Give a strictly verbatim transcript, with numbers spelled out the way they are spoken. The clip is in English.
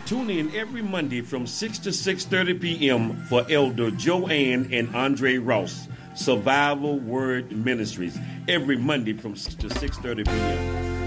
Tune in every Monday from six to six thirty p.m. for Elder Joanne and Andre Ross, Survival Word Ministries, every Monday from six to six thirty p.m.